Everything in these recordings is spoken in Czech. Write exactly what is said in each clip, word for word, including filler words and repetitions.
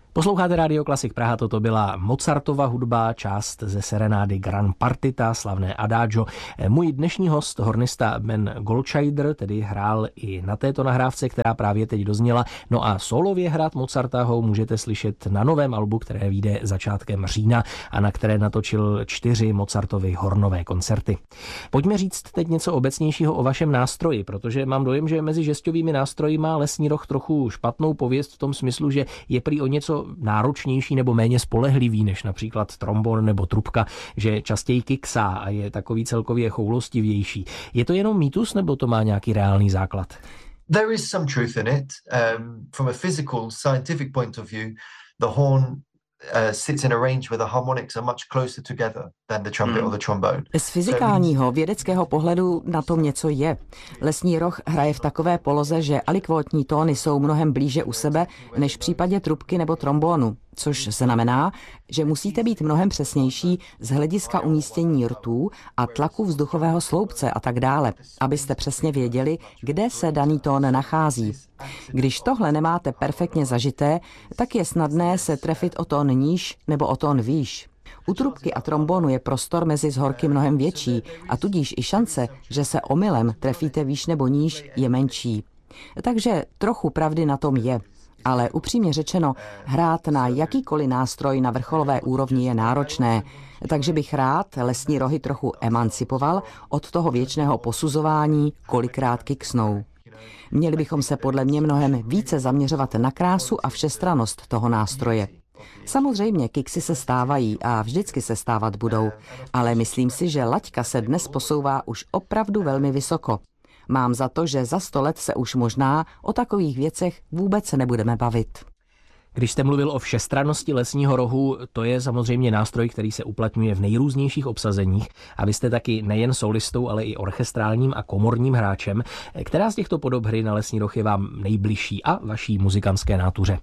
Posloucháte Rádio Klasik Praha, toto byla Mozartova hudba, část ze serenády Gran Partita, slavné Adagio. Můj dnešní host, hornista Ben Goldscheider, tedy hrál i na této nahrávce, která právě teď dozněla. No a solově hrát Mozarta ho můžete slyšet na novém albu, které vyjde začátkem října a na které natočil čtyři Mozartovy hornové koncerty. Pojďme říct teď něco obecnějšího o vašem nástroji, protože mám dojem, že mezi žesťovými nástroji má lesní roh trochu špatnou pověst v tom smyslu, že je prý o něco náročnější nebo méně spolehlivý než například trombon nebo trubka, že častěji kiksá a je takový celkově choulostivější. Je to jenom mýtus nebo to má nějaký reálný základ? There is some truth in it. Um, from a physical, scientific point of view, the horn Uh, sits in a range where the harmonics are much closer together than the trumpet or the trombone. Z fyzikálního vědeckého pohledu na tom něco je. Lesní roh hraje v takové poloze, že alikvótní tóny jsou mnohem blíže u sebe než v případě trubky nebo trombónu, což znamená, že musíte být mnohem přesnější z hlediska umístění rtů a tlaku vzduchového sloupce a tak dále, abyste přesně věděli, kde se daný tón nachází. Když tohle nemáte perfektně zažité, tak je snadné se trefit o tón níž nebo o tón výš. U trubky a trombonu je prostor mezi zhorky mnohem větší a tudíž i šance, že se omylem trefíte výš nebo níž, je menší. Takže trochu pravdy na tom je. Ale upřímně řečeno, hrát na jakýkoliv nástroj na vrcholové úrovni je náročné, takže bych rád lesní rohy trochu emancipoval od toho věčného posuzování, kolikrát kiksnou. Měli bychom se podle mě mnohem více zaměřovat na krásu a všestrannost toho nástroje. Samozřejmě kiksy se stávají a vždycky se stávat budou, ale myslím si, že laťka se dnes posouvá už opravdu velmi vysoko. Mám za to, že za sto let se už možná o takových věcech vůbec nebudeme bavit. Když jste mluvil o všestrannosti lesního rohu, to je samozřejmě nástroj, který se uplatňuje v nejrůznějších obsazeních a vy jste taky nejen solistou, ale i orchestrálním a komorním hráčem. Která z těchto podob hry na lesní roh je vám nejbližší a vaší muzikantské nátuře?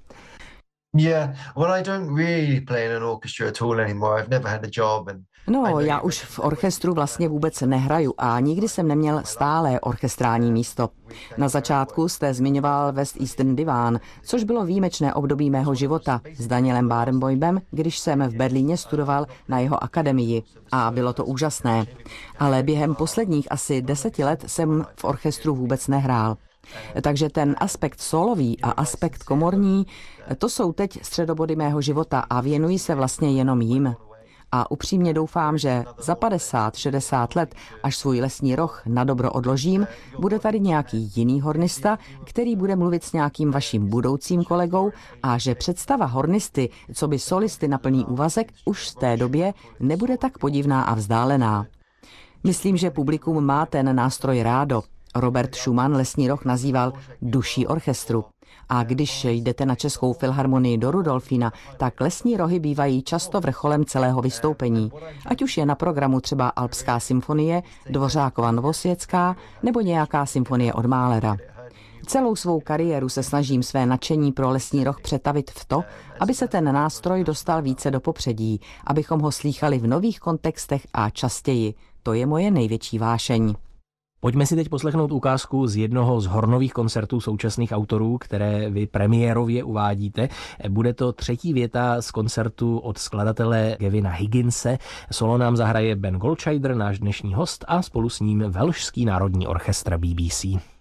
Yeah, well, I don't really play in an orchestra at all anymore. I've never had a job and No, já už v orchestru vlastně vůbec nehraju a nikdy jsem neměl stálé orchestrální místo. Na začátku jste zmiňoval West Eastern Divan, což bylo výjimečné období mého života s Danielem Barenboimem, když jsem v Berlíně studoval na jeho akademii a bylo to úžasné. Ale během posledních asi deseti let jsem v orchestru vůbec nehrál. Takže ten aspekt solový a aspekt komorní, to jsou teď středobody mého života a věnuji se vlastně jenom jim. A upřímně doufám, že za padesát šedesát let, až svůj lesní roh na dobro odložím, bude tady nějaký jiný hornista, který bude mluvit s nějakým vaším budoucím kolegou a že představa hornisty, co by solisty na plný úvazek, už v té době nebude tak podivná a vzdálená. Myslím, že publikum má ten nástroj rádo. Robert Schumann lesní roh nazýval duší orchestru. A když jdete na Českou filharmonii do Rudolfína, tak lesní rohy bývají často vrcholem celého vystoupení. Ať už je na programu třeba Alpská symfonie, Dvořákova Novosvětská nebo nějaká symfonie od Mahlera. Celou svou kariéru se snažím své nadšení pro lesní roh přetavit v to, aby se ten nástroj dostal více do popředí, abychom ho slýchali v nových kontextech a častěji. To je moje největší vášeň. Pojďme si teď poslechnout ukázku z jednoho z hornových koncertů současných autorů, které vy premiérově uvádíte. Bude to třetí věta z koncertu od skladatele Kevina Higginse. Solo nám zahraje Ben Goldscheider, náš dnešní host, a spolu s ním Velšský národní orchestr B B C.